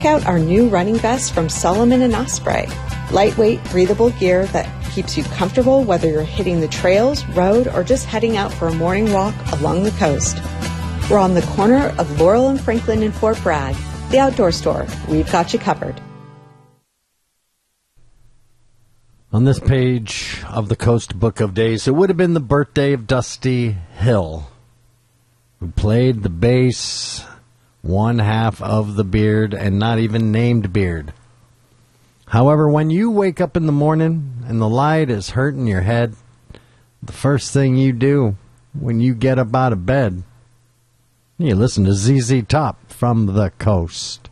Check out our new running vests from Solomon and Osprey. Lightweight, breathable gear that keeps you comfortable whether you're hitting the trails, road, or just heading out for a morning walk along the coast. We're on the corner of Laurel and Franklin in Fort Bragg. The Outdoor Store. We've got you covered. On this page of the Coast Book of Days, it would have been the birthday of Dusty Hill, who played the bass, one half of the Beard, and not even named Beard. However, when you wake up in the morning and the light is hurting your head, the first thing you do when you get up out of bed, you listen to ZZ Top from the Coast.